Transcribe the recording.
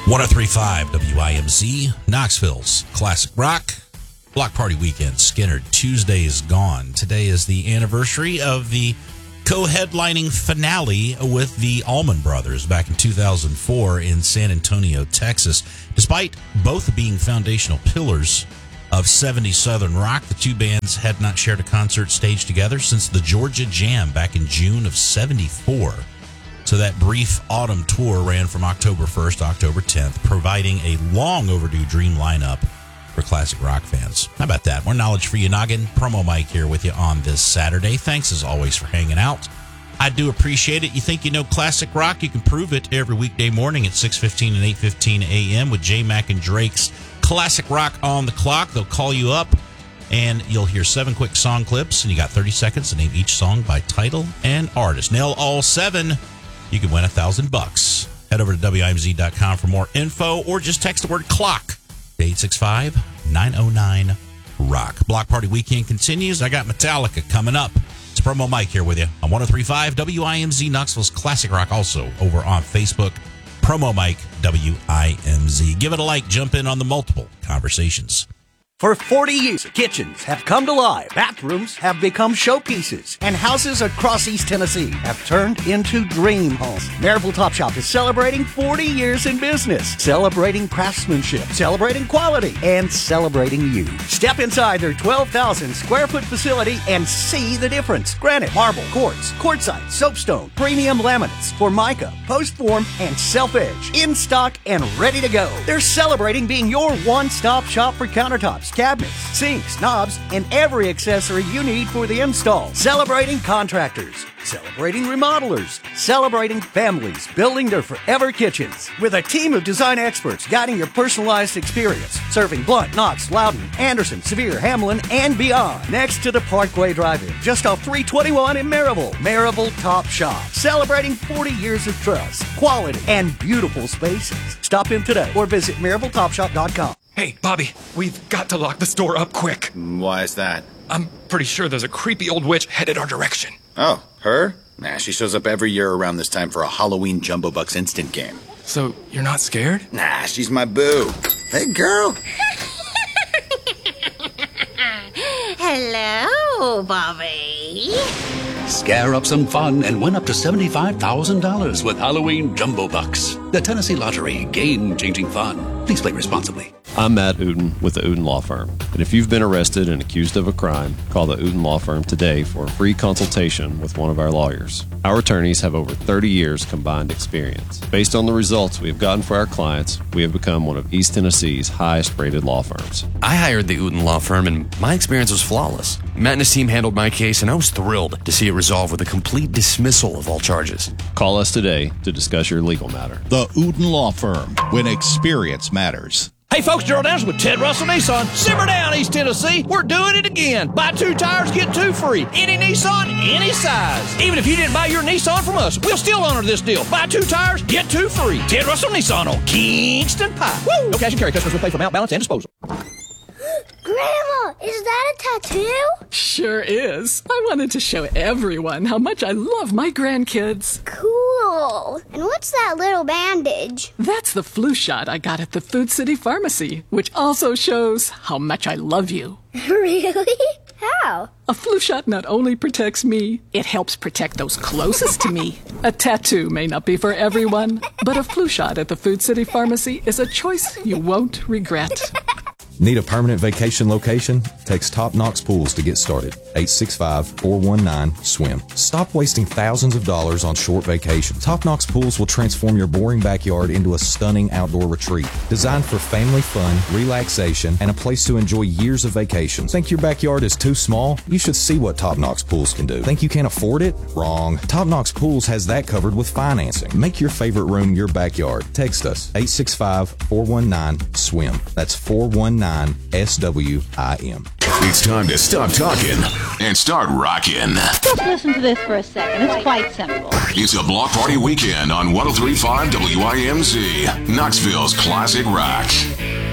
103.5 WIMZ, Knoxville's Classic Rock. Block Party Weekend, Skinner. Tuesday is gone. Today is the anniversary of the co-headlining finale with the Allman Brothers back in 2004 in San Antonio, Texas. Despite both being foundational pillars of 70s Southern rock, the two bands had not shared a concert stage together since the Georgia Jam back in June of 74. So that brief autumn tour ran from October 1st to October 10th, providing a long overdue dream lineup for classic rock fans. How about that? More knowledge for you, Noggin. Promo Mike here with you on this Saturday. Thanks as always for hanging out. I do appreciate it. You think you know classic rock? You can prove it every weekday morning at 6:15 and 8:15 a.m. with J. Mac and Drake's Classic Rock on the Clock. They'll call you up and you'll hear 7 quick song clips, and you got 30 seconds to name each song by title and artist. Nail all 7. You can win $1,000. Head over to WIMZ.com for more info, or just text the word CLOCK to 865-909-ROCK. Block Party Weekend continues. I got Metallica coming up. It's Promo Mike here with you on 103.5 WIMZ, Knoxville's Classic Rock, also over on Facebook. Promo Mike, WIMZ. Give it a like. Jump in on the multiple conversations. For 40 years, kitchens have come to life, bathrooms have become showpieces, and houses across East Tennessee have turned into dream homes. Maryville Topshop is celebrating 40 years in business, celebrating craftsmanship, celebrating quality, and celebrating you. Step inside their 12,000 square foot facility and see the difference. Granite, marble, quartz, quartzite, soapstone, premium laminates, Formica, post form, and self-edge. In stock and ready to go. They're celebrating being your one-stop shop for countertops, cabinets, sinks, knobs, and every accessory you need for the install. Celebrating contractors, celebrating remodelers, celebrating families building their forever kitchens. With a team of design experts guiding your personalized experience, serving Blount, Knox, Loudon, Anderson, Sevier, Hamlin, and beyond. Next to the Parkway Drive-In, just off 321 in Maryville. Maryville Top Shop, celebrating 40 years of trust, quality, and beautiful spaces. Stop in today or visit MaryvilleTopShop.com. Hey, Bobby, we've got to lock the store up quick. Why is that? I'm pretty sure there's a creepy old witch headed our direction. Oh, her? Nah, she shows up every year around this time for a Halloween Jumbo Bucks instant game. So, you're not scared? Nah, she's my boo. Hey, girl. Hello, Bobby. Scare up some fun and win up to $75,000 with Halloween Jumbo Bucks. The Tennessee Lottery, game-changing fun. Please play responsibly. I'm Matt Uden with the Uden Law Firm. And if you've been arrested and accused of a crime, call the Uden Law Firm today for a free consultation with one of our lawyers. Our attorneys have over 30 years combined experience. Based on the results we have gotten for our clients, we have become one of East Tennessee's highest-rated law firms. I hired the Uden Law Firm, and my experience was flawless. Matt and his team handled my case, and I was thrilled to see it resolved with a complete dismissal of all charges. Call us today to discuss your legal matter. The Uden Law Firm, when experience matters. Hey folks, Gerald Downs with Ted Russell Nissan. Simmer down, East Tennessee. We're doing it again. Buy 2 tires, get 2 free. Any Nissan, any size. Even if you didn't buy your Nissan from us, we'll still honor this deal. Buy 2 tires, get 2 free. Ted Russell Nissan on Kingston Pike. Woo! No cash and carry. Customers will pay for mount, balance, and disposal. Grandma, is that a tattoo? Sure is. I wanted to show everyone how much I love my grandkids. Cool. And what's that little bandage? That's the flu shot I got at the Food City Pharmacy, which also shows how much I love you. Really? How? A flu shot not only protects me, it helps protect those closest to me. A tattoo may not be for everyone, but a flu shot at the Food City Pharmacy is a choice you won't regret. Need a permanent vacation location? Text Top Knox Pools to get started. 865-419-SWIM. Stop wasting thousands of dollars on short vacations. Top Knox Pools will transform your boring backyard into a stunning outdoor retreat. Designed for family fun, relaxation, and a place to enjoy years of vacations. Think your backyard is too small? You should see what Top Knox Pools can do. Think you can't afford it? Wrong. Top Knox Pools has that covered with financing. Make your favorite room your backyard. Text us. 865-419-SWIM. That's 419-SWIM. It's time to stop talking and start rocking. Just listen to this for a second. It's quite simple. It's a Block Party Weekend on 103.5 WIMZ, Knoxville's Classic Rock.